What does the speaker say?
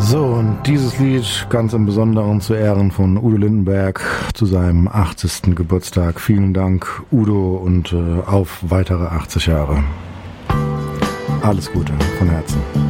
So, und dieses Lied ganz im Besonderen zu Ehren von Udo Lindenberg zu seinem 80. Geburtstag. Vielen Dank, Udo, und auf weitere 80 Jahre. Alles Gute von Herzen.